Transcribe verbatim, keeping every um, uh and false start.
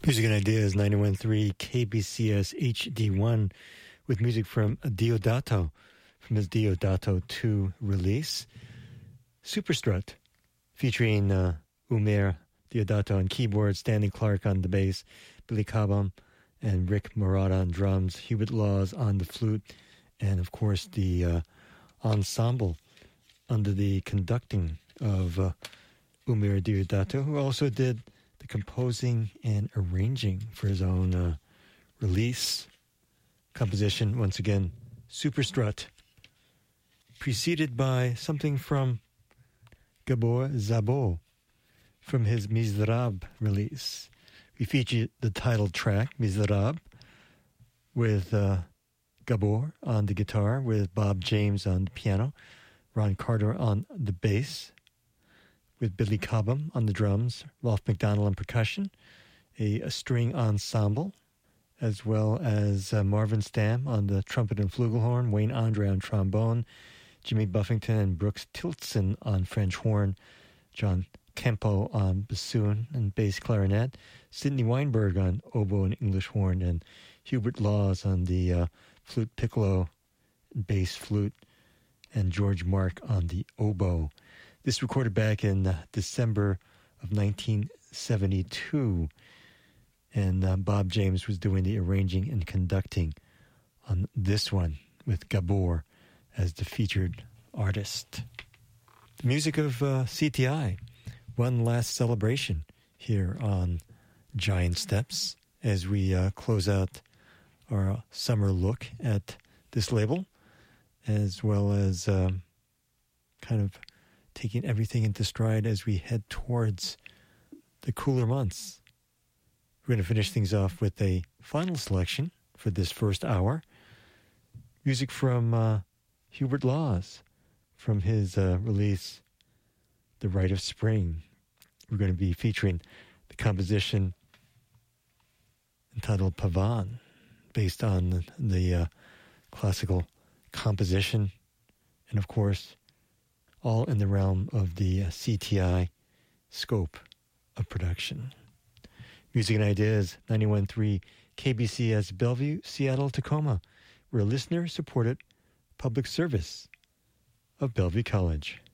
Music and Ideas, ninety-one point three K B C S H D one, with music from Diodato, from his Diodato two release. Superstrut, featuring uh, Umer Diodato on keyboards, Stanley Clark on the bass, Billy Cobham and Rick Marotta on drums, Hubert Laws on the flute, and of course the uh, ensemble under the conducting of uh, Umer Diodato, who also did the composing and arranging for his own uh, release. Composition, once again, Superstrut, preceded by something from Gabor Szabo from his Mizrab release. We featured the title track, Mizrab, with uh, Gabor on the guitar, with Bob James on the piano, Ron Carter on the bass, with Billy Cobham on the drums, Ralph McDonald on percussion, a, a string ensemble, as well as uh, Marvin Stamm on the trumpet and flugelhorn, Wayne Andre on trombone, Jimmy Buffington and Brooks Tiltson on French horn, John Kempo on bassoon and bass clarinet, Sidney Weinberg on oboe and English horn, and Hubert Laws on the uh, flute piccolo, bass flute, and George Mark on the oboe. This recorded back in uh, December of nineteen seventy-two, and uh, Bob James was doing the arranging and conducting on this one with Gabor as the featured artist. The music of uh, C T I, one last celebration here on Giant Steps as we uh, close out our summer look at this label, as well as um, kind of taking everything into stride as we head towards the cooler months. We're going to finish things off with a final selection for this first hour. Music from uh, Hubert Laws from his uh, release, The Rite of Spring. We're going to be featuring the composition entitled Pavan, based on the, the uh, classical composition, and of course, all in the realm of the uh, C T I scope of production. Music and Ideas, ninety-one point three K B C S Bellevue, Seattle, Tacoma. We're a listener-supported public service of Bellevue College.